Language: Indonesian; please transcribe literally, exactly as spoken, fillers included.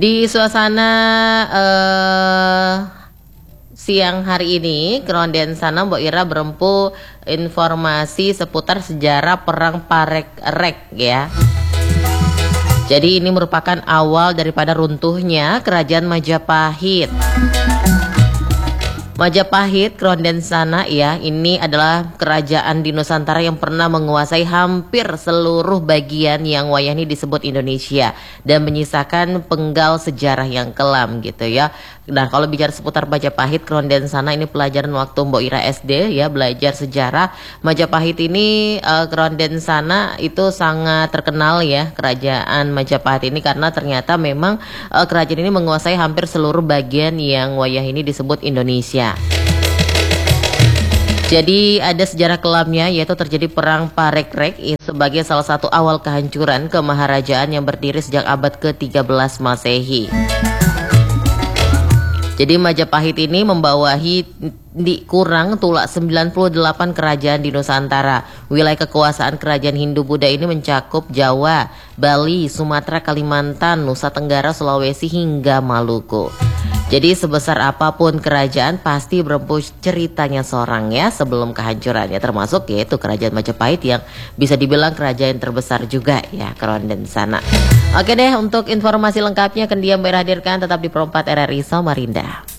Di suasana eh, siang hari ini, Keronden sana Mbok Ira berempu informasi seputar sejarah Perang Parek-Rek ya. Jadi ini merupakan awal daripada runtuhnya Kerajaan Majapahit. Majapahit, Keronden sana ya, ini adalah kerajaan di Nusantara yang pernah menguasai hampir seluruh bagian yang wayahni disebut Indonesia dan menyisakan penggal sejarah yang kelam gitu ya. Nah, kalau bicara seputar Majapahit, Keronden sana ini pelajaran waktu Mbok Ira S D ya, belajar sejarah. Majapahit ini uh, Keronden sana itu sangat terkenal ya, kerajaan Majapahit ini, karena ternyata memang uh, kerajaan ini menguasai hampir seluruh bagian yang wayah ini disebut Indonesia. Jadi ada sejarah kelamnya, yaitu terjadi Perang Parek-Rek sebagai salah satu awal kehancuran kemaharajaan yang berdiri sejak abad ke tiga belas Masehi. Jadi Majapahit ini membawahi di kurang tulak sembilan puluh delapan kerajaan di Nusantara. Wilayah kekuasaan kerajaan Hindu-Buddha ini mencakup Jawa, Bali, Sumatera, Kalimantan, Nusa Tenggara, Sulawesi hingga Maluku. Jadi sebesar apapun kerajaan pasti berempu ceritanya seorang ya sebelum kehancurannya, termasuk yaitu kerajaan Majapahit yang bisa dibilang kerajaan terbesar juga ya, Keronden sana. Oke deh, untuk informasi lengkapnya akan dia hadirkan tetap di Perempat R R I Samarinda.